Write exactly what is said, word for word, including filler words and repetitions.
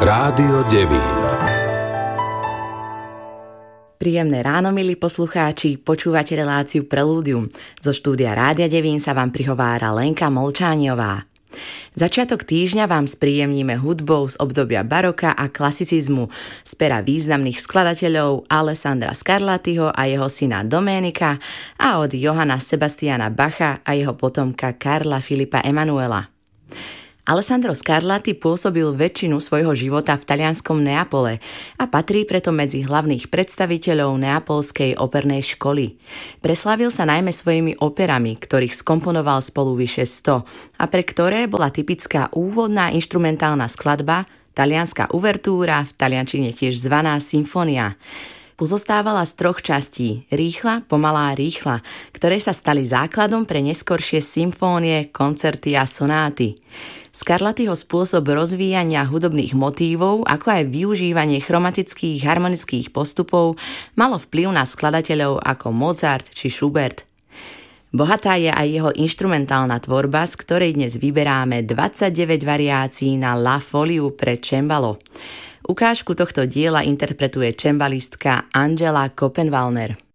Rádio Devín. Príjemné ráno, milí poslucháči, počúvate reláciu Prelúdium. Zo štúdia Rádia Devín sa vám prihovára Lenka Molčániová. Začiatok týždňa vám spríjemníme hudbou z obdobia baroka a klasicizmu z pera významných skladateľov Alessandra Scarlattiho a jeho syna Domenica a od Johanna Sebastiana Bacha a jeho potomka Karla Filipa Emanuela. Alessandro Scarlatti pôsobil väčšinu svojho života v talianskom Neapole a patrí preto medzi hlavných predstaviteľov neapolskej opernej školy. Preslávil sa najmä svojimi operami, ktorých skomponoval spolu vyše sto a pre ktoré bola typická úvodná inštrumentálna skladba, talianska uvertúra, v taliančine tiež zvaná symfónia. Pozostávala z troch častí, rýchla, pomalá, rýchla, ktoré sa stali základom pre neskoršie symfónie, koncerty a sonáty. Scarlattiho spôsob rozvíjania hudobných motívov, ako aj využívanie chromatických harmonických postupov malo vplyv na skladateľov ako Mozart či Schubert. Bohatá je aj jeho inštrumentálna tvorba, z ktorej dnes vyberáme dvadsaťdeväť variácií na La Foliu pre cembalo. Ukážku tohto diela interpretuje cembalistka Angela Koppenwallner.